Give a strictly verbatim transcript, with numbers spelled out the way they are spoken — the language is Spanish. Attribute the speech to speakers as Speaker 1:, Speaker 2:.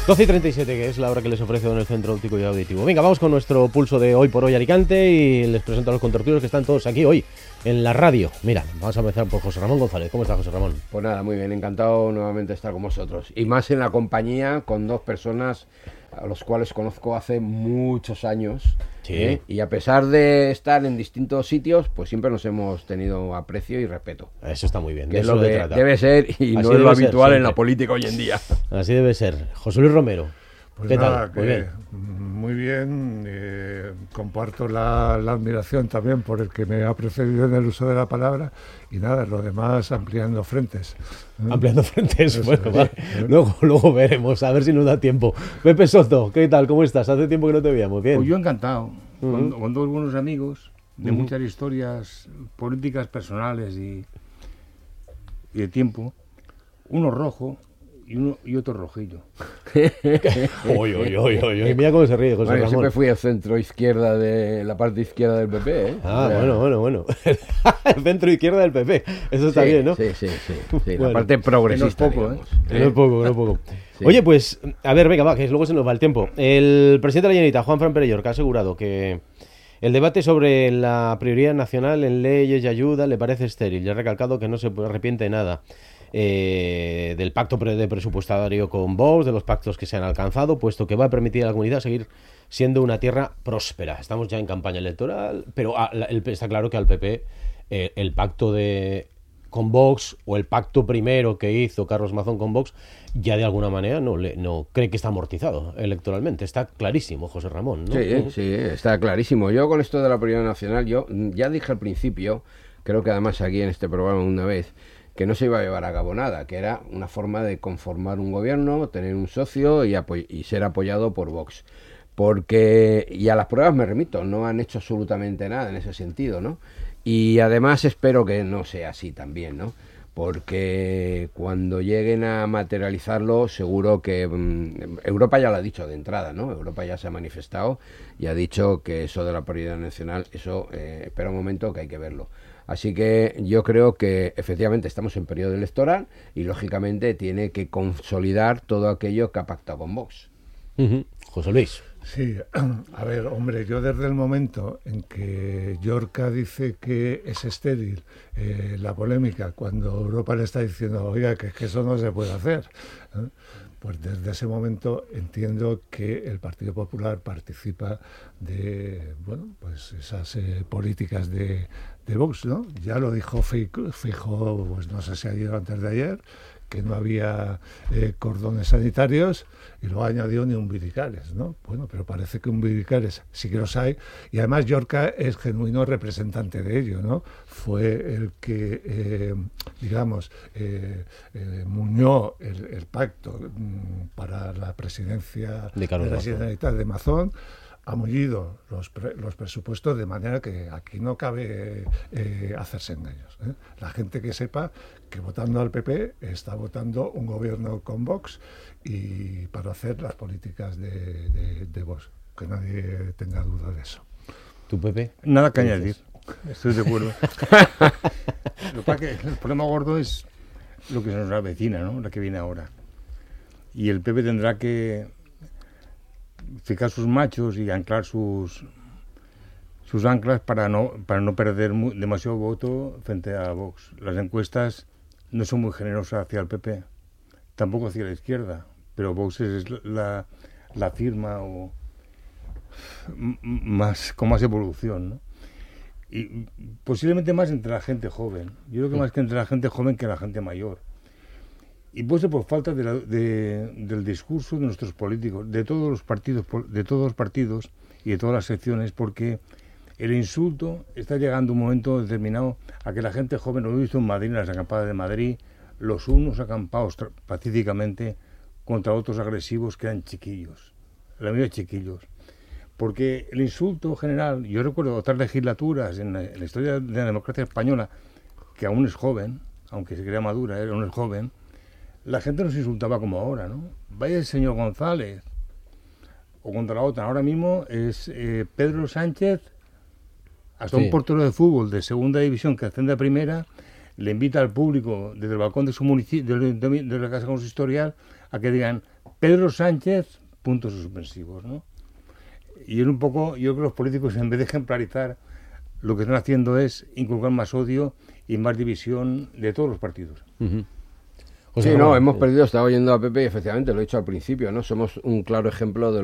Speaker 1: doce y treinta y siete, que es la hora que les ofrece en el Centro Óptico y Auditivo. Venga, vamos con nuestro pulso de hoy por hoy Alicante y les presento a los contertulios que están todos aquí hoy en la radio. Mira, vamos a empezar por José Ramón González. ¿Cómo está, José Ramón?
Speaker 2: Pues nada, muy bien, encantado nuevamente de estar con vosotros. Y más en la compañía con dos personas a los cuales conozco hace muchos años.
Speaker 1: Sí.
Speaker 2: ¿eh? Y a pesar de estar en distintos sitios, pues siempre nos hemos tenido aprecio y respeto.
Speaker 1: Eso está muy bien.
Speaker 2: Que
Speaker 1: De
Speaker 2: es
Speaker 1: eso
Speaker 2: lo
Speaker 1: se
Speaker 2: que
Speaker 1: trata.
Speaker 2: debe ser y
Speaker 1: Así
Speaker 2: no es lo
Speaker 1: debe ser,
Speaker 2: habitual en
Speaker 1: siempre.
Speaker 2: la política hoy en día.
Speaker 1: Así debe ser. José Luis Romero.
Speaker 3: Pues
Speaker 1: ¿Qué
Speaker 3: nada,
Speaker 1: tal? Muy
Speaker 3: que
Speaker 1: bien.
Speaker 3: muy bien. Eh, comparto la, la admiración también por el que me ha precedido en el uso de la palabra y nada, lo demás ampliando frentes. ¿eh?
Speaker 1: Ampliando frentes,
Speaker 3: Eso
Speaker 1: bueno,
Speaker 3: es.
Speaker 1: vale. luego, luego veremos, a ver si nos da tiempo. Pepe Soto, ¿qué tal? ¿Cómo estás? Hace tiempo que no te veíamos, bien.
Speaker 4: Pues yo encantado,
Speaker 1: Uh-huh.
Speaker 4: con, con dos buenos amigos, de
Speaker 1: Uh-huh.
Speaker 4: muchas historias políticas personales y, y de tiempo, uno rojo y uno y otro rojillo.
Speaker 1: Uy, uy, uy, uy, uy. Mira cómo se ríe José
Speaker 2: Bueno, yo
Speaker 1: Ramón.
Speaker 2: siempre fui el centro izquierda de la parte izquierda del P P, ¿eh?
Speaker 1: Ah,
Speaker 2: O sea,
Speaker 1: bueno, bueno, bueno. El centro izquierda del P P. Eso está
Speaker 2: sí,
Speaker 1: bien, ¿no?
Speaker 2: Sí, sí, sí. sí,
Speaker 1: Bueno.
Speaker 2: la parte progresista,
Speaker 4: Que no es poco,
Speaker 2: digamos.
Speaker 1: Que no es poco, que no es poco.
Speaker 2: Sí.
Speaker 1: Oye, pues, a ver, venga, va, que luego se nos va el tiempo. El presidente de la Generalitat, Juan Fran Perellor, que ha asegurado que el debate sobre la prioridad nacional en leyes y ayuda le parece estéril y ha recalcado que no se arrepiente de nada. Eh, del pacto pre- de presupuestario con Vox, de los pactos que se han alcanzado, puesto que va a permitir a la comunidad seguir siendo una tierra próspera. Estamos ya en campaña electoral, pero a, la, el, está claro que al P P eh, el pacto de con Vox o el pacto primero que hizo Carlos Mazón con Vox ya de alguna manera no le no cree que está amortizado electoralmente. Está clarísimo, José Ramón, ¿no?
Speaker 2: Sí, sí, está clarísimo. Yo con esto de la prioridad nacional, yo ya dije al principio, creo que además aquí en este programa una vez, que no se iba a llevar a cabo nada, que era una forma de conformar un gobierno, tener un socio y, apoy- y ser apoyado por Vox. Porque, y a las pruebas me remito, no han hecho absolutamente nada en ese sentido, ¿no? Y además espero que no sea así también, ¿no? Porque cuando lleguen a materializarlo, seguro que mmm, Europa ya lo ha dicho de entrada, ¿no? Europa ya se ha manifestado y ha dicho que eso de la prioridad nacional, eso eh, espera un momento que hay que verlo. Así que yo creo que efectivamente estamos en periodo electoral y lógicamente tiene que consolidar todo aquello que ha pactado con Vox.
Speaker 1: Uh-huh. José Luis.
Speaker 3: Sí, a ver, hombre, yo desde el momento en que Yorca dice que es estéril eh, la polémica, cuando Europa le está diciendo, oiga, que, que eso no se puede hacer, ¿eh? Pues desde ese momento entiendo que el Partido Popular participa de, bueno, pues esas eh, políticas de, de Vox, ¿no? Ya lo dijo Feijóo, pues no sé si ayer o antes de ayer, que no había eh, cordones sanitarios y luego añadió ni umbilicales, ¿no? Bueno, pero parece que umbilicales sí que los hay y además Yorca es genuino representante de ello, ¿no? Fue el que, eh, digamos, eh, eh, muñó el, el pacto mm, para la presidencia
Speaker 1: De
Speaker 3: de,
Speaker 1: Carlos
Speaker 3: la
Speaker 1: Mazón.
Speaker 3: Generalitat de Mazón, ha mullido los, pre, los presupuestos de manera que aquí no cabe eh, hacerse engaños, ¿eh? La gente que sepa que votando al P P está votando un gobierno con Vox y para hacer las políticas de, de, de Vox, que nadie tenga duda de eso.
Speaker 1: ¿Tu Pepe?
Speaker 4: Nada que añadir, estoy de acuerdo. Lo que pasa es que el problema gordo es lo que se nos avecina, ¿no? La que viene ahora. Y el P P tendrá que fijar sus machos y anclar sus sus anclas para no para no perder mu- demasiado voto frente a Vox. Las encuestas no son muy generosas hacia el P P, tampoco hacia la izquierda, pero Vox es la, la firma o m- más con más evolución, ¿no? Y posiblemente más entre la gente joven. Yo creo que más que entre la gente joven que la gente mayor. Y puede ser por falta de la, de, del discurso de nuestros políticos, de todos los partidos, de todos los partidos y de todas las secciones, porque el insulto está llegando un momento determinado a que la gente joven, lo he visto en Madrid, en las acampadas de Madrid, los unos acampados tra- pacíficamente contra otros agresivos que eran chiquillos, la mayoría chiquillos. Porque el insulto general, yo recuerdo otras legislaturas en la, en la historia de la democracia española, que aún es joven, aunque se crea madura, ¿eh? aún es joven, la gente nos insultaba como ahora, ¿no? Vaya el señor González, o contra la otra. Ahora mismo es eh, Pedro Sánchez, hasta
Speaker 1: Sí.
Speaker 4: un portero de fútbol de segunda división que asciende a primera, le invita al público desde el balcón de su municipio, de, de, de la casa consistorial, a que digan Pedro Sánchez, puntos suspensivos, ¿no? Y es un poco, yo creo que los políticos, en vez de ejemplarizar, lo que están haciendo es inculcar más odio y más división de todos los partidos.
Speaker 1: Uh-huh.
Speaker 2: Sí, no, hemos perdido, estaba oyendo a Pepe y efectivamente lo he dicho al principio, ¿no? Somos un claro ejemplo de lo